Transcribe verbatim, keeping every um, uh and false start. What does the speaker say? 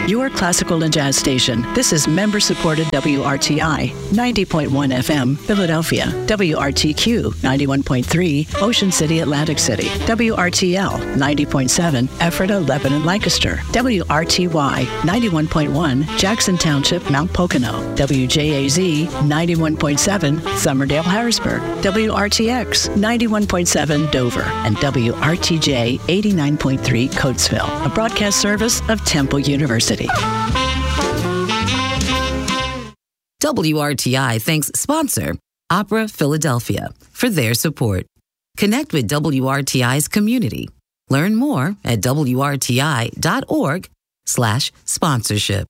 your classical and jazz station. This is member-supported W R T I, ninety point one F M, Philadelphia. W R T Q, ninety-one point three, Ocean City, Atlantic City. W R T L, ninety point seven, Ephrata, Lebanon, Lancaster. W R T Y, ninety-one point one, Jackson Township, Mount Pocono. W J A Z, ninety-one point seven, Summerdale, Harrisburg. W R T X, ninety-one point seven, Dover. And W R T J, eighty-nine point three, Coatesville. A broadcast service of Temple University. W R T I thanks sponsor Opera Philadelphia for their support. Connect with W R T I's community. Learn more at W R T I dot org slash sponsorship.